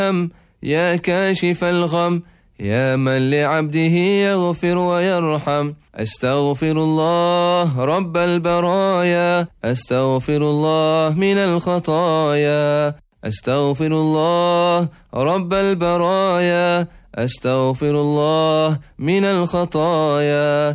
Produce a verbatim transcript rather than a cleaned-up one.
يا كاشف الغم يا من لعبده يغفر ويرحم. أستغفر الله رب البرايا أستغفر الله من الخطايا. أستغفر الله رب البرايا أستغفر الله من الخطايا.